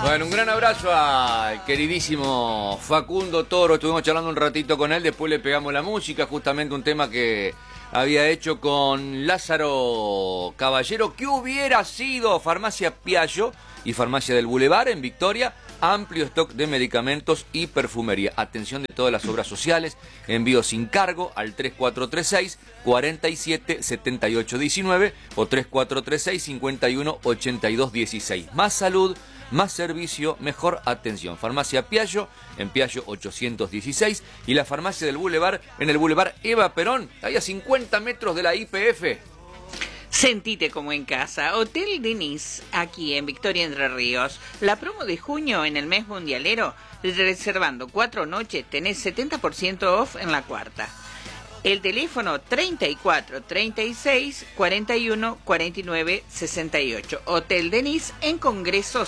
Bueno, un gran abrazo al queridísimo Facundo Toro. Estuvimos charlando un ratito con él, después le pegamos la música, justamente un tema que había hecho con Lázaro Caballero, que hubiera sido Farmacia Piaggio y Farmacia del Boulevard en Victoria. Amplio stock de medicamentos y perfumería. Atención de todas las obras sociales. Envío sin cargo al 3436 47 78 19 o 3436 51 82 16. Más salud, más servicio, mejor atención. Farmacia Piaggio en Piaggio 816 y la Farmacia del Boulevard en el Boulevard Eva Perón, ahí a 50 metros de la YPF. Sentite como en casa. Hotel Denis, aquí en Victoria, Entre Ríos. La promo de junio en el mes mundialero, reservando 4 noches, tenés 70% off en la cuarta. El teléfono 34 36 41 49 68. Hotel Denis en Congreso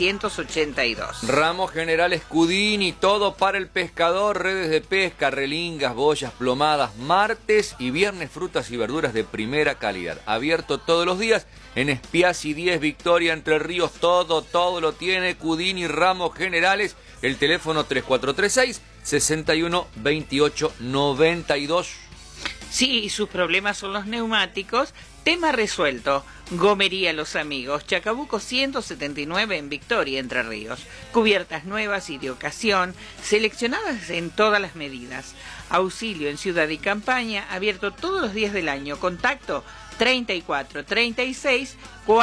682. Ramos General Scudini, todo para el pescador, redes de pesca, relingas, boyas, plomadas, martes y viernes frutas y verduras de primera calidad. Abierto todos los días en Spiazzi 10, Victoria, Entre Ríos, todo lo tiene Scudini, Ramos Generales. El teléfono 3436 61 28 92. Si sus problemas son los neumáticos, tema resuelto. Gomería Los Amigos, Chacabuco 179 en Victoria, Entre Ríos. Cubiertas nuevas y de ocasión, seleccionadas en todas las medidas. Auxilio en ciudad y campaña, abierto todos los días del año. Contacto 34 36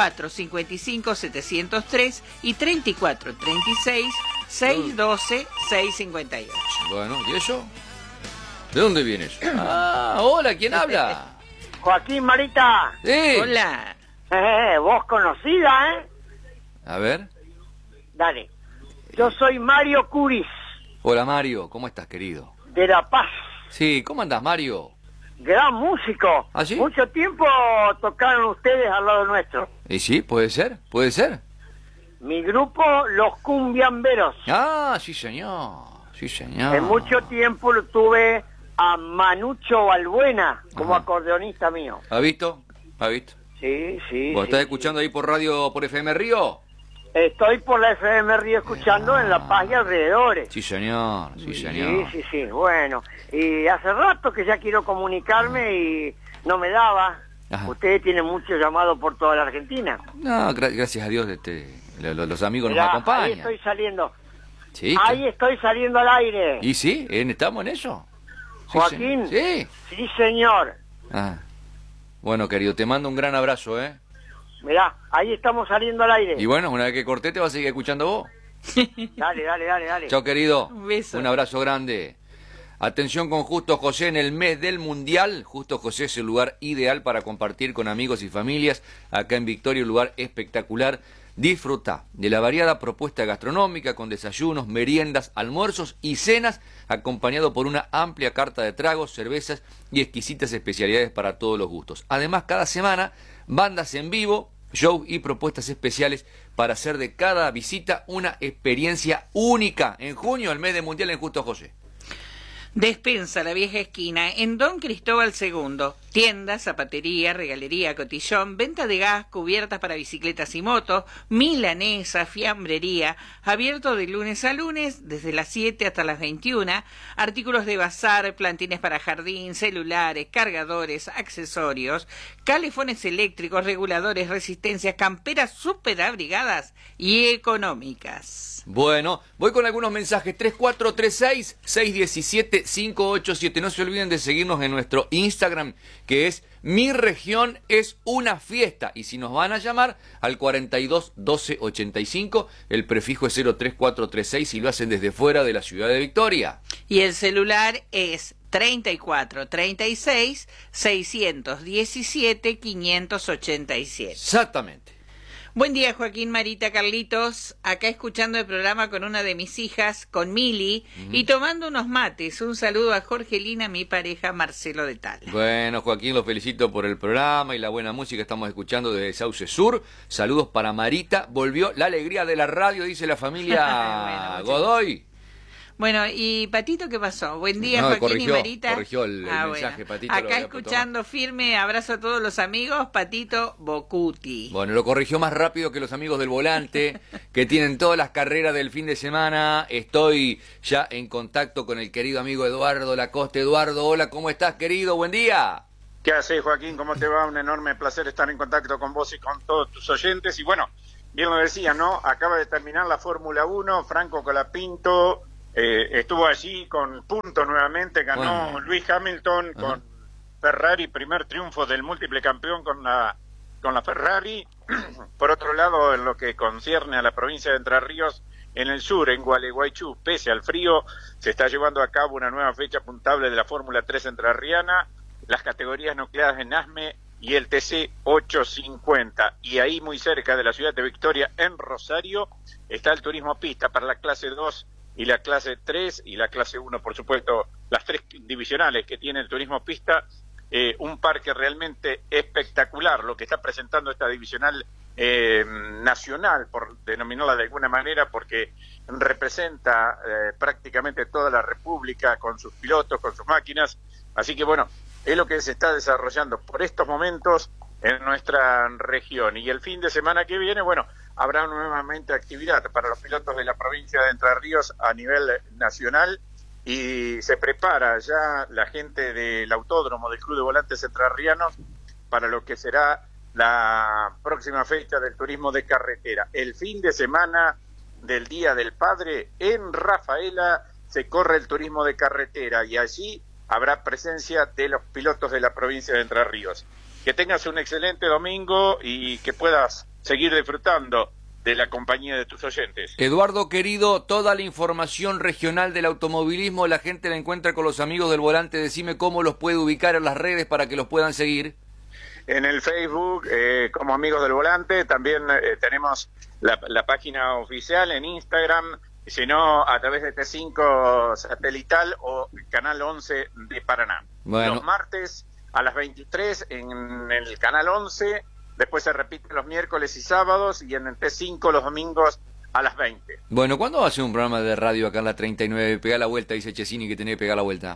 455 703 y 34 36 612 658. Bueno, ¿y eso? ¿De dónde viene eso? Ah, hola, ¿quién habla? Joaquín, Marita. Sí. Hola. Vos conocida, ¿eh? A ver. Dale. Yo soy Mario Curis, Hola, Mario, ¿cómo estás, querido? de La Paz. Sí, ¿cómo andás, Mario? Gran músico. ¿Ah, sí? Mucho tiempo tocaron ustedes al lado nuestro. ¿Y sí? ¿Puede ser? ¿Puede ser? Mi grupo, Los Cumbiamberos. Ah, sí, señor. Sí, señor. En mucho tiempo lo tuve a Manucho Balbuena como Ajá. acordeonista mío. ¿Ha visto? ¿Ha visto? Sí, sí. ¿Vos sí, estás sí. escuchando ahí por radio, por FM Río? Estoy por la FM Río escuchando en La Paz y alrededores. Sí, señor. Sí, señor. Sí, bueno. Y hace rato que ya quiero comunicarme y no me daba. Ajá. Ustedes tienen mucho llamado por toda la Argentina. No, gracias a Dios los amigos Mirá, nos ahí acompañan. estoy saliendo. Sí, Ahí estoy saliendo al aire. ¿Y sí? ¿Estamos en eso? Sí, Joaquín. Sí. Sí, señor. Ah. Bueno, querido, te mando un gran abrazo, ¿eh? Mirá, ahí estamos saliendo al aire. Y bueno, una vez que corté te vas a seguir escuchando vos. Dale. Chao, querido. Un beso. Un abrazo grande. Atención con Justo José en el mes del Mundial. Justo José es el lugar ideal para compartir con amigos y familias. Acá en Victoria, un lugar espectacular. Disfruta de la variada propuesta gastronómica con desayunos, meriendas, almuerzos y cenas, acompañado por una amplia carta de tragos, cervezas y exquisitas especialidades para todos los gustos. Además, cada semana, bandas en vivo, shows y propuestas especiales para hacer de cada visita una experiencia única. En junio, el mes del Mundial en Justo José. Despensa La Vieja Esquina en Don Cristóbal II. Tienda, zapatería, regalería, cotillón, venta de gas, cubiertas para bicicletas y motos, milanesa, fiambrería, abierto de lunes a lunes, desde las 7 hasta las 21, artículos de bazar, plantines para jardín, celulares, cargadores, accesorios, calefones eléctricos, reguladores, resistencias, camperas súper abrigadas y económicas. Bueno, voy con algunos mensajes. 3436-617-587. No se olviden de seguirnos en nuestro Instagram, que es Mi Región es una Fiesta. Y si nos van a llamar al 42 12 85, el prefijo es 03436 y lo hacen desde fuera de la ciudad de Victoria. Y el celular es 34 36 617 587. Exactamente. Buen día, Joaquín, Marita, Carlitos. Acá escuchando el programa con una de mis hijas, con Mili, y tomando unos mates. Un saludo a Jorgelina, mi pareja, Marcelo de Tala. Bueno, Joaquín, los felicito por el programa y la buena música que estamos escuchando desde Sauce Sur. Saludos para Marita. Volvió la alegría de la radio, dice la familia Bueno, Godoy. Bueno, ¿y Patito qué pasó? Buen día, No, Joaquín y Marita. corrigió el mensaje, Patito. Lo Acá había escuchando firme, abrazo a todos los amigos, Patito Bocuti. Bueno, lo corrigió más rápido que los amigos del volante, que tienen todas las carreras del fin de semana. Estoy ya en contacto con el querido amigo Eduardo Lacoste. Eduardo, hola, ¿cómo estás, querido? Buen día. ¿Qué haces, Joaquín? ¿Cómo te va? Un enorme placer estar en contacto con vos y con todos tus oyentes. Y bueno, bien lo decía, ¿no? Acaba de terminar la Fórmula 1, Franco Colapinto estuvo allí con puntos nuevamente, ganó Lewis Hamilton con Ferrari, primer triunfo del múltiple campeón con la Ferrari. Por otro lado, en lo que concierne a la provincia de Entre Ríos, en el sur, en Gualeguaychú, pese al frío, se está llevando a cabo una nueva fecha puntable de la Fórmula 3 entrerriana, las categorías nucleadas en ASME y el TC 850. Y ahí, muy cerca de la ciudad de Victoria, en Rosario, está el turismo pista para la clase 2 y la clase 3 y la clase 1, por supuesto, las tres divisionales que tiene el turismo pista. Un parque realmente espectacular, lo que está presentando esta divisional nacional, por denominarla de alguna manera, porque representa prácticamente toda la República con sus pilotos, con sus máquinas. Así que bueno, es lo que se está desarrollando por estos momentos en nuestra región. Y el fin de semana que viene, bueno, habrá nuevamente actividad para los pilotos de la provincia de Entre Ríos a nivel nacional, y se prepara ya la gente del autódromo del Club de Volantes Entrerrianos para lo que será la próxima fecha del turismo de carretera. El fin de semana del Día del Padre, en Rafaela se corre el turismo de carretera y allí habrá presencia de los pilotos de la provincia de Entre Ríos. Que tengas un excelente domingo y que puedas seguir disfrutando de la compañía de tus oyentes. Eduardo, querido, toda la información regional del automovilismo la gente la encuentra con los amigos del volante. Decime cómo los puede ubicar en las redes para que los puedan seguir. En el Facebook, como Amigos del Volante, también tenemos la página oficial en Instagram, si no, a través de T5 Satelital o Canal 11 de Paraná. Bueno. Los martes a las 23 en el Canal 11, después se repite los miércoles y sábados, y en el T5 los domingos a las 20. Bueno, ¿cuándo va a hacer un programa de radio acá en la 39? Pegá la vuelta, dice Chesini, que tenía que pegar la vuelta.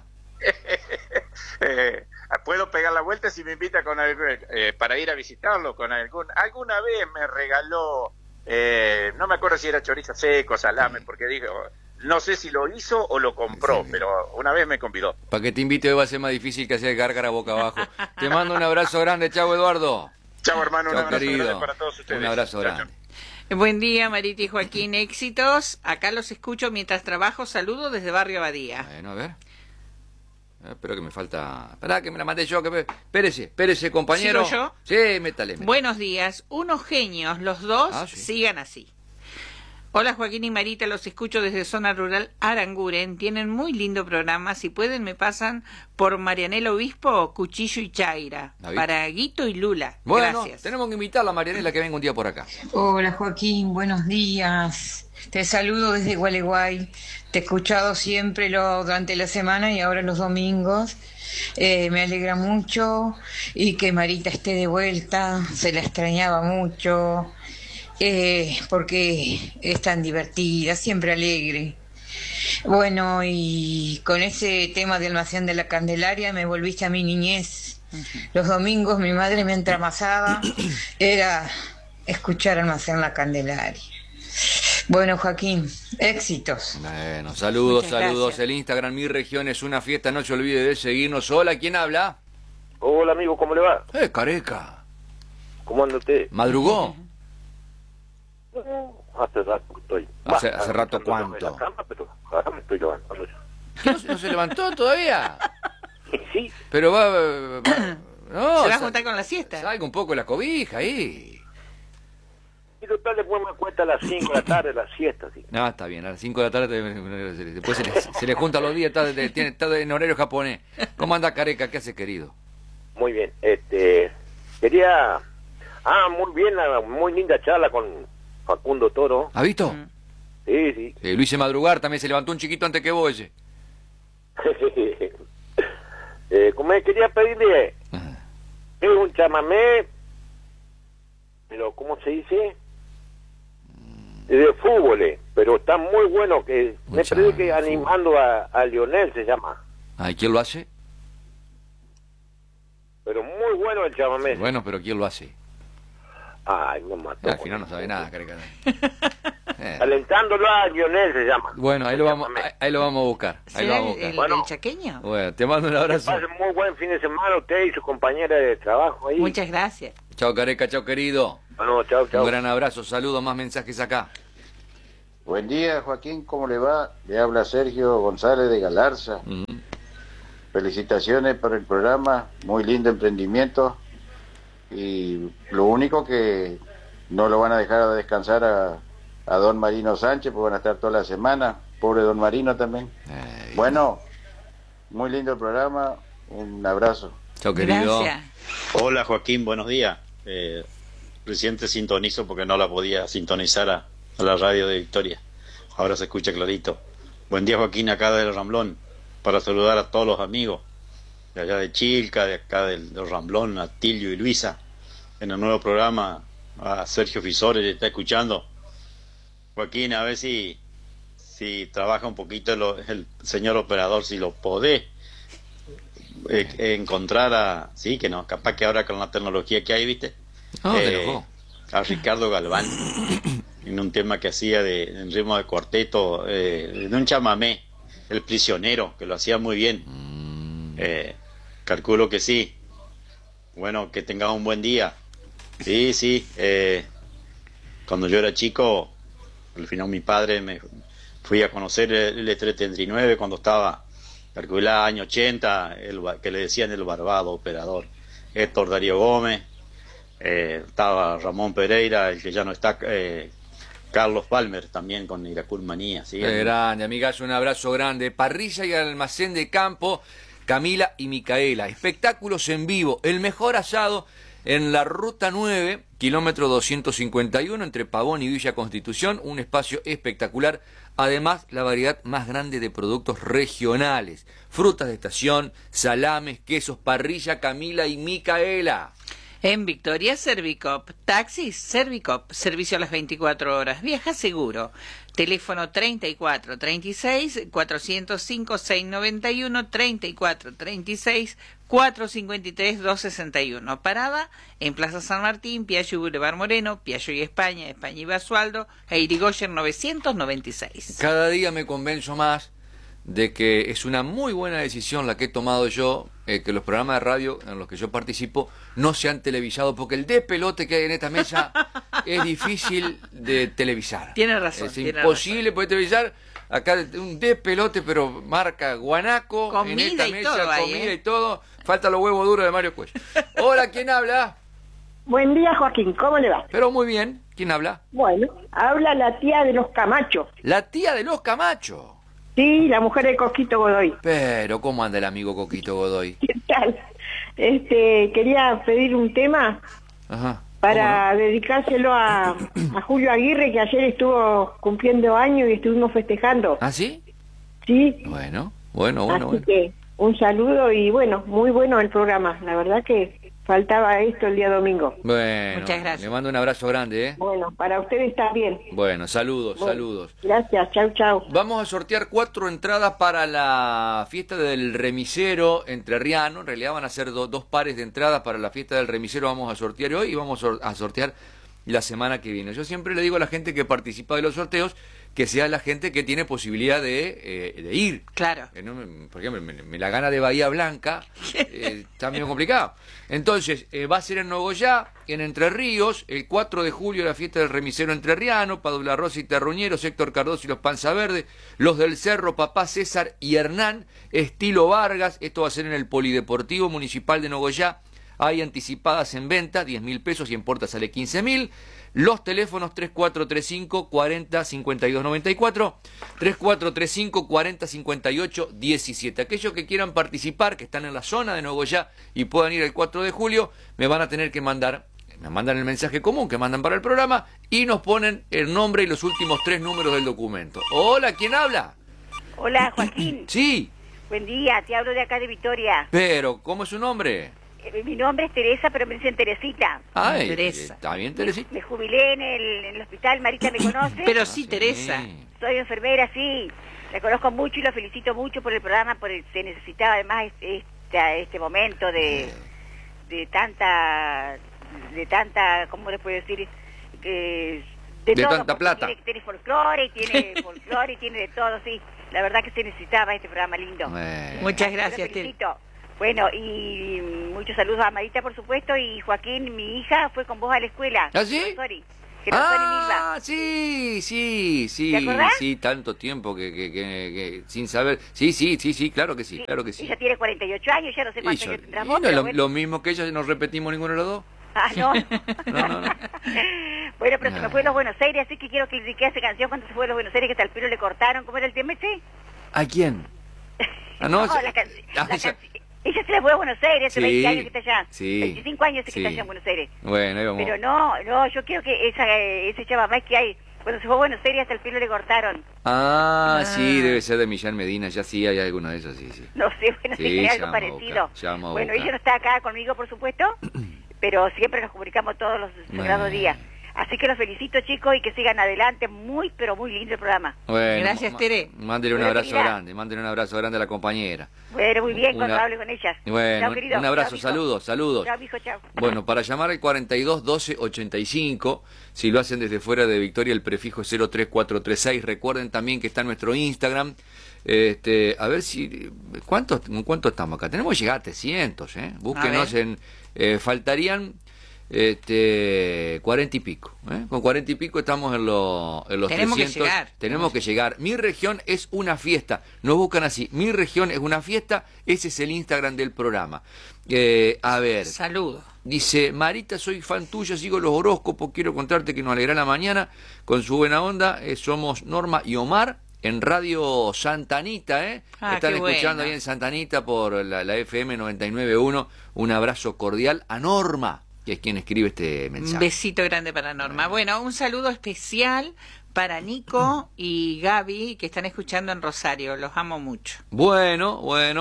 Puedo pegar la vuelta si me invita con para ir a visitarlo con alguna vez me regaló, no me acuerdo si era chorizo seco, salame, porque dijo, no sé si lo hizo o lo compró, sí, pero una vez me convidó. Para que te invite hoy va a ser más difícil que hacer gárgara boca abajo. Te mando un abrazo grande, chao Eduardo. Chao hermano, un abrazo querido. grande para todos ustedes. Un abrazo grande. Chau. Buen día, Marita y Joaquín, éxitos. Acá los escucho mientras trabajo. Saludos desde Barrio Abadía. Bueno, a ver. Espero que me falta... Esperá, que me la mandé yo. Espérese, compañero. ¿Sigo yo? Sí, métale. Buenos días. Unos genios, los dos. Sí. Sigan así. Hola Joaquín y Marita, los escucho desde zona rural Aranguren. Tienen muy lindo programa. Si pueden me pasan por Marianela Obispo, Cuchillo y Chaira. Para Guito y Lula. Bueno, gracias. Tenemos que invitarla a Marianela que venga un día por acá. Hola Joaquín, buenos días. Te saludo desde Gualeguay. Te he escuchado siempre durante la semana y ahora los domingos. Me alegra mucho y que Marita esté de vuelta. Se la extrañaba mucho. Porque es tan divertida, siempre alegre. Bueno, y con ese tema de Almacén de la Candelaria me volviste a mi niñez. Los domingos mi madre me entramasaba, era escuchar Almacén la Candelaria. Bueno, Joaquín, éxitos. Bueno, saludos. Gracias. El Instagram Mi Región es una fiesta, no se olvide de seguirnos. Hola, ¿quién habla? Hola amigo, ¿cómo le va? Careca. ¿Cómo anda usted? ¿Madrugó? Hace rato estoy. ¿Hace rato cuánto? En la cama, pero ahora me estoy levantando. ¿Qué, no se levantó todavía? Sí. Pero va no, ¿Se va a juntar con la siesta? Salga un poco la cobija ahí. Y total después me cuenta a las 5 de la tarde, la siesta, sí. No, está bien, a las 5 de la tarde después se le juntan los días, está en horario japonés. ¿Cómo anda Careca? ¿Qué hace, querido? Muy bien, quería... muy bien, muy linda charla con Facundo Toro. ¿Ha visto? Sí. Lo hice madrugar, también se levantó un chiquito antes que vos ese. Como quería pedirle, es un chamamé, pero ¿cómo se dice? De fútbol, pero está muy bueno. bueno, que me Mucha predique fútbol. animando a Lionel, se llama. Ay, ¿quién lo hace? Pero muy bueno el chamamé. Bueno, pero ¿quién lo hace? Ay, no mató. Al final no sabe nada, Careca. Alentándolo a Lionel se llama. Bueno, ahí lo vamos a buscar. Ahí lo ¿Será vamos a buscar. el Bueno. chaqueño? Bueno, te mando un abrazo. Pasen muy buen fin de semana usted y su compañera de trabajo ahí. Muchas gracias. Chao, Careca, chao, querido. Bueno, chao, chao. Un gran abrazo, saludos, más mensajes acá. Buen día, Joaquín, ¿cómo le va? Le habla Sergio González de Galarza. Felicitaciones por el programa, muy lindo emprendimiento. Y lo único que no lo van a dejar a descansar a don Marino Sánchez, pues van a estar toda la semana. Pobre don Marino también. Bueno, muy lindo el programa, un abrazo. Chao, querido. Gracias. Hola Joaquín, buenos días. Recién te sintonizo porque no la podía sintonizar a la radio de Victoria. Ahora se escucha clarito. Buen día Joaquín, acá del Ramblón, para saludar a todos los amigos de allá de Chilca, de acá del Ramblón, a Tilio y Luisa, en el nuevo programa, a Sergio Fisore, que está escuchando. Joaquín, a ver si trabaja un poquito el señor operador, si lo podés encontrar sí, que no, capaz que ahora con la tecnología que hay, ¿viste? A Ricardo Galván, en un tema que hacía en ritmo de cuarteto, de un chamamé, El Prisionero, que lo hacía muy bien. Calculo que sí. Bueno, que tengas un buen día. Sí. Cuando yo era chico, al final mi padre me fui a conocer el E339 cuando estaba, calculado año 80, que le decían el barbado operador. Héctor Darío Gómez, estaba Ramón Pereira, el que ya no está, Carlos Palmer también con Iracurmanía. ¿Sí? Qué grande, amigas, un abrazo grande. Parrilla y almacén de campo, Camila y Micaela. Espectáculos en vivo, el mejor asado en la Ruta 9, kilómetro 251, entre Pavón y Villa Constitución. Un espacio espectacular. Además, la variedad más grande de productos regionales. Frutas de estación, salames, quesos, parrilla, Camila y Micaela. En Victoria, Servicop. Taxis, Servicop. Servicio a las 24 horas. Viaja seguro. Teléfono 3436-405-691, 3436-453-261. Parada en Plaza San Martín, Piaggio y Boulevard Moreno, Piaggio y España y Basualdo, e Irigoyen 996. Cada día me convenzo más de que es una muy buena decisión la que he tomado yo, que los programas de radio en los que yo participo no sean televisados, porque el despelote que hay en esta mesa es difícil de televisar. Tiene razón. Es imposible poder televisar. Acá un despelote, pero marca guanaco. Comida en esta y mesa, todo ahí, comida y todo. Falta los huevos duros de Mario Cuello. Hola, ¿quién habla? Buen día, Joaquín, ¿cómo le va? Pero muy bien. ¿Quién habla? Bueno, habla la tía de los Camacho. La tía de los Camacho. Sí, la mujer de Coquito Godoy. Pero, ¿cómo anda el amigo Coquito Godoy? ¿Qué tal? Quería pedir un tema Ajá. para dedicárselo a Julio Aguirre, que ayer estuvo cumpliendo años y estuvimos festejando. ¿Ah, sí? Sí. Bueno. Así que un saludo y bueno, muy bueno el programa. La verdad que faltaba esto el día domingo. Bueno, muchas gracias. Le mando un abrazo grande, ¿eh? Bueno, para ustedes también. Bueno, saludos. Gracias, chau. Vamos a sortear 4 entradas para la fiesta del remisero entrerriano. En realidad van a ser dos pares de entradas para la fiesta del remisero. Vamos a sortear hoy y vamos a sortear la semana que viene. Yo siempre le digo a la gente que participa de los sorteos que sea la gente que tiene posibilidad de ir. Claro. Por ejemplo, me la gana de Bahía Blanca, está medio complicado. Entonces, va a ser en Nogoyá, en Entre Ríos, el 4 de julio la fiesta del remisero entrerriano, Padula Rosa y Terruñeros, Héctor Cardoso y los Panza Verde, los del Cerro, Papá César y Hernán, estilo Vargas. Esto va a ser en el Polideportivo Municipal de Nogoyá. Hay anticipadas en venta, 10.000 pesos y en puerta sale 15.000. Los teléfonos 3435 40 52 94, 3435 40 58 17. Aquellos que quieran participar, que están en la zona de Nogoyá y puedan ir el 4 de julio, me van a tener que me mandan el mensaje común que mandan para el programa y nos ponen el nombre y los últimos 3 números del documento. Hola, ¿quién habla? Hola, Joaquín. Sí. Buen día, te hablo de acá de Victoria. Pero, ¿cómo es su nombre? Mi nombre es Teresa, pero me dicen Teresita. Ay, Teresa. está bien, Teresita. Me jubilé en el hospital, Marita me conoce. Pero sí, Teresa. soy enfermera, sí. La conozco mucho y lo felicito mucho por el programa, se necesitaba además este momento de tanta, ¿cómo le puedo decir? De todo, tanta plata. Tiene folclore, y tiene de todo, sí. La verdad que se necesitaba este programa lindo. Muchas gracias, Te felicito. Bueno, y muchos saludos a Marita, por supuesto, y Joaquín, mi hija, fue con vos a la escuela. ¿Ah, sí? Sí. ¿Te acordás? Sí, tanto tiempo que sin saber. Sí, claro que sí. Ella tiene 48 años, ya no sé cuántos años tendrás vos. No es lo mismo que ella, no repetimos ninguno de los dos. Ah, no. No. Bueno, pero se me fue a los Buenos Aires, así que quiero que le dedique a esa canción cuando se fue a los Buenos Aires, que hasta el pelo le cortaron. ¿Cómo era el tema ese? ¿A quién? No, la canción. Ella se la fue a Buenos Aires, hace 20 años que está allá. Sí, 25 años que está allá en Buenos Aires. Bueno, ahí vamos. Pero no, yo quiero que ese chamamé que hay, cuando se fue a Buenos Aires hasta el pelo le cortaron. Sí, debe ser de Millán Medina, ya sí hay alguno de esos, sí. No sé, bueno, sí, hay algo parecido. Bueno, ella no está acá conmigo, por supuesto, pero siempre nos comunicamos todos los sagrados días. Así que los felicito, chicos, y que sigan adelante. Muy, pero muy lindo el programa. Bueno, gracias, Tere. Mándele un abrazo grande a la compañera. Bueno, muy bien, cuando hable con ella. Bueno, chao, querido. Un abrazo, chao, saludos. Chao, hijo, chao. Bueno, para llamar al 42 12 85, si lo hacen desde fuera de Victoria, el prefijo es 03436. Recuerden también que está en nuestro Instagram. A ver si... ¿Cuánto estamos acá? Tenemos que llegar a 300, Búsquenos faltarían... 40 y pico, con 40 y pico estamos en los Tenemos 300. Tenemos que llegar. Mi región es una fiesta. Nos buscan así. Mi región es una fiesta. Ese es el Instagram del programa. A ver. Saludos. Dice, Marita, soy fan tuya, sigo los horóscopos, quiero contarte que nos alegra la mañana con su buena onda. Somos Norma y Omar en Radio Santa Anita, Están escuchando ahí en Santa Anita por la FM 99.1. Un abrazo cordial a Norma, que es quien escribe este mensaje. Un besito grande para Norma. Bueno, un saludo especial para Nico y Gaby, que están escuchando en Rosario. Los amo mucho. Bueno.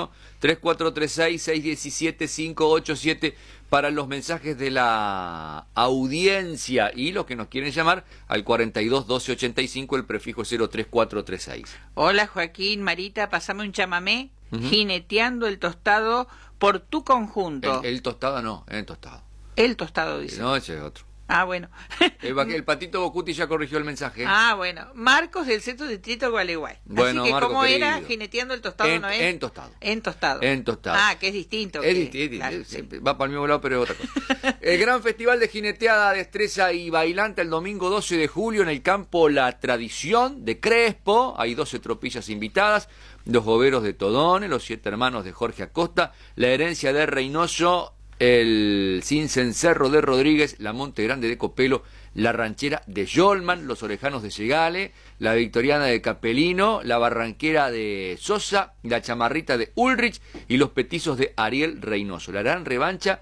3436-617-587 para los mensajes de la audiencia y los que nos quieren llamar al 42 12 85, el prefijo 03436. Hola, Joaquín, Marita, pasame un chamamé, jineteando el tostado por tu conjunto. El tostado no, el tostado. El tostado, dice. No, ese es otro. Ah, bueno. El Patito Bocuti ya corrigió el mensaje. Ah, bueno. Marcos del Centro Distrito Gualeguay. Bueno, así que, Marcos, ¿cómo querido. era jineteando el tostado? ¿No es? En tostado. En tostado. En tostado. Ah, que es distinto. Es distinto. Claro, sí. Va para el mismo lado, pero es otra cosa. El gran festival de jineteada, destreza y bailanta el domingo 12 de julio en el campo La Tradición de Crespo. Hay 12 tropillas invitadas. Los Boveros de Todone, los 7 hermanos de Jorge Acosta, la herencia de Reynoso, el Cincencerro de Rodríguez, la Monte Grande de Copelo, la Ranchera de Yolman, los Orejanos de Segale, la Victoriana de Capelino, la Barranquera de Sosa, la Chamarrita de Ulrich y los Petizos de Ariel Reynoso. La gran revancha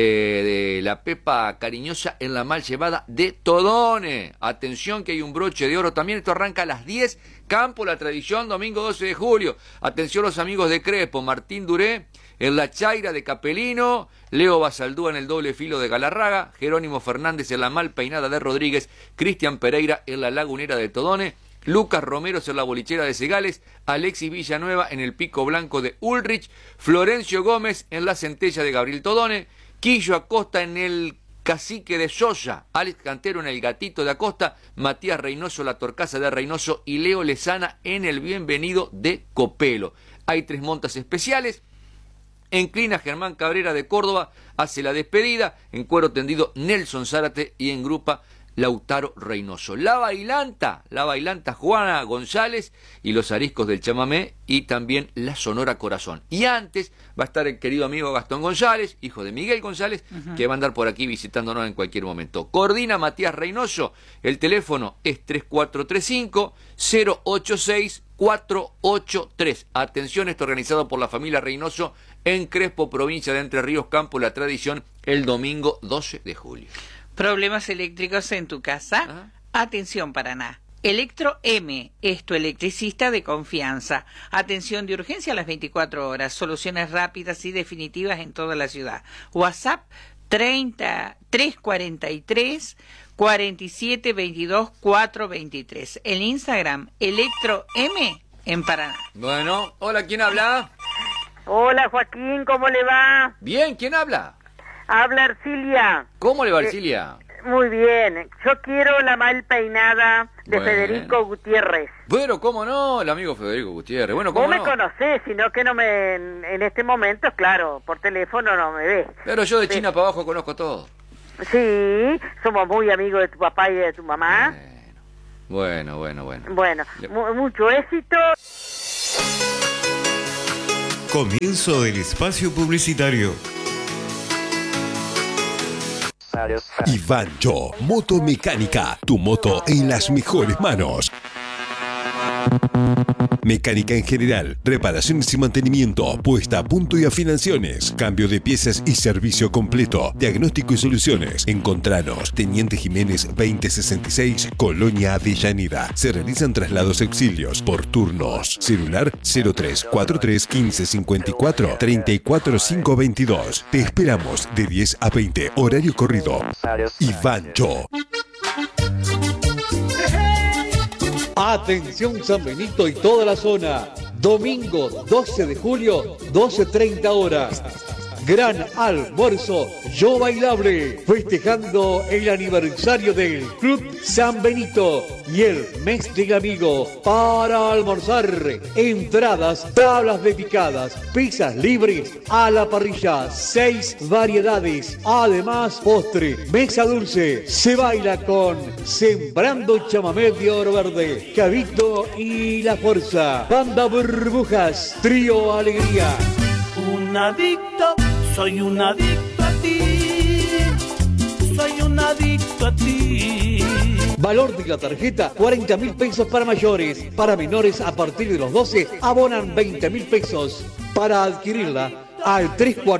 de la Pepa Cariñosa en la mal llevada de Todone. Atención que hay un broche de oro también. Esto arranca a las 10. Campo La Tradición, domingo 12 de julio. Atención los amigos de Crespo, Martín Duré en la Chaira de Capelino, Leo Basaldúa en el doble filo de Galarraga, Jerónimo Fernández en la mal peinada de Rodríguez, Cristian Pereira en la Lagunera de Todone, Lucas Romero en la Bolichera de Segales, Alexis Villanueva en el Pico Blanco de Ulrich, Florencio Gómez en la Centella de Gabriel Todone, Quillo Acosta en el Cacique de Soya, Alex Cantero en el Gatito de Acosta, Matías Reynoso la Torcaza de Reynoso y Leo Lezana en el Bienvenido de Copelo. Hay 3 montas especiales. En Clina, Germán Cabrera de Córdoba hace la despedida. En cuero tendido, Nelson Zárate. Y en grupa, Lautaro Reynoso. La bailanta Juana González y los ariscos del chamamé. Y también la Sonora Corazón. Y antes va a estar el querido amigo Gastón González, hijo de Miguel González, que va a andar por aquí visitándonos en cualquier momento. Coordina Matías Reynoso. El teléfono es 3435-086-483. Atención, esto organizado por la familia Reynoso en Crespo, provincia de Entre Ríos, Campo La Tradición, el domingo 12 de julio. ¿Problemas eléctricos en tu casa? Atención, Paraná. Electro M es tu electricista de confianza. Atención de urgencia a las 24 horas. Soluciones rápidas y definitivas en toda la ciudad. WhatsApp 343 47 22 423. El Instagram, Electro M en Paraná. Bueno, hola, ¿quién habla? Hola, Joaquín, ¿cómo le va? Bien, ¿quién habla? Habla Ercilia. ¿Cómo le va, Ercilia? Muy bien. Yo quiero la mal peinada de Federico Gutiérrez. Bueno, ¿cómo no? El amigo Federico Gutiérrez. Bueno, ¿cómo Vos no? me conocés, sino que no me... En este momento, claro, por teléfono no me ves. Pero yo de China para abajo conozco todo. Sí, somos muy amigos de tu papá y de tu mamá. Bueno. Bueno, mucho éxito. Comienzo del espacio publicitario. Ivancho, Motomecánica, tu moto en las mejores manos. Mecánica en general, reparaciones y mantenimiento, puesta a punto y afinaciones, cambio de piezas y servicio completo, diagnóstico y soluciones. Encontranos, Teniente Jiménez 2066, Colonia Avellaneda. Se realizan traslados auxilios por turnos. Celular 0343 1554 34522. Te esperamos de 10 a 20, horario corrido. Ivancho. Atención San Benito y toda la zona. Domingo 12 de julio, 12:30 horas. Gran almuerzo Yo Bailable, festejando el aniversario del Club San Benito y el mes del amigo. Para almorzar, entradas, tablas de picadas, pizzas libres a la parrilla, 6 variedades. Además, postre, mesa dulce. Se baila con Sembrando Chamamé de Oro Verde, Cabito y La Fuerza. Banda Burbujas, Trío Alegría. Un adicto, soy un adicto a ti, soy un adicto a ti. Valor de la tarjeta, 40.000 pesos para mayores. Para menores a partir de los 12, abonan 20.000 pesos. Para adquirirla, al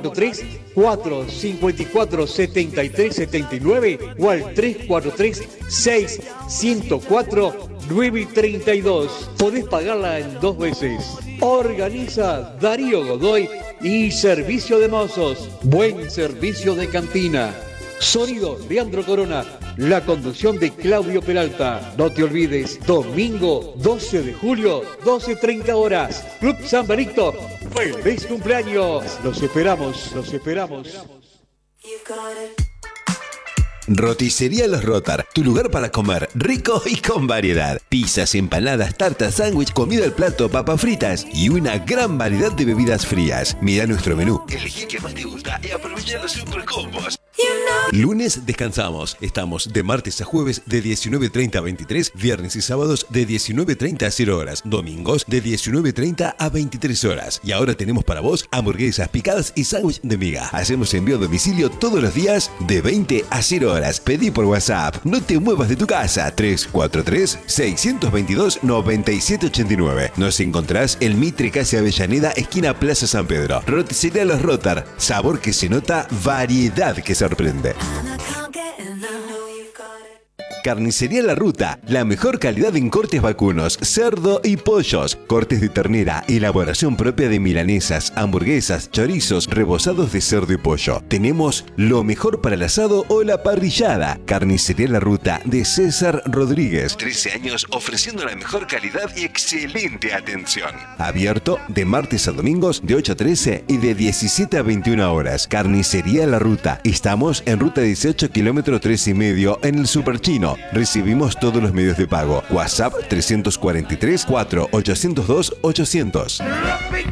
343-454-7379 o al 343-6-104-932. Podés pagarla en 2 veces. Organiza Darío Godoy y Servicio de Mozos. Buen servicio de cantina. Sonido Leandro Corona. La conducción de Claudio Peralta. No te olvides, domingo 12 de julio, 12:30 horas. Club San Benito. ¡Feliz cumpleaños! Los esperamos, los esperamos. Roticería Los Rotar, tu lugar para comer rico y con variedad. Pizzas, empanadas, tartas, sándwich, comida al plato, papas fritas y una gran variedad de bebidas frías. Mira nuestro menú, elegí que más te gusta y aprovecha los super combos. Lunes descansamos. Estamos de martes a jueves de 19:30 a 23, viernes y sábados de 19:30 a 0 horas, domingos de 19:30 a 23 horas. Y ahora tenemos para vos hamburguesas picadas y sándwich de miga. Hacemos envío a domicilio todos los días de 20 a 0 horas. Pedí por WhatsApp. No te muevas de tu casa. 343-622-9789. Nos encontrás en Mitre, Casi Avellaneda, esquina Plaza San Pedro. Roticería Los Rotar. Sabor que se nota, variedad que sorprende. Carnicería La Ruta, la mejor calidad en cortes vacunos, cerdo y pollos, cortes de ternera, elaboración propia de milanesas, hamburguesas, chorizos, rebozados de cerdo y pollo. Tenemos lo mejor para el asado o la parrillada. Carnicería La Ruta de César Rodríguez, 13 años ofreciendo la mejor calidad y excelente atención. Abierto de martes a domingos de 8 a 13 y de 17 a 21 horas. Carnicería La Ruta. Estamos en ruta 18, kilómetro 3,5 en el Superchino. Recibimos todos los medios de pago. WhatsApp 343 4802 800.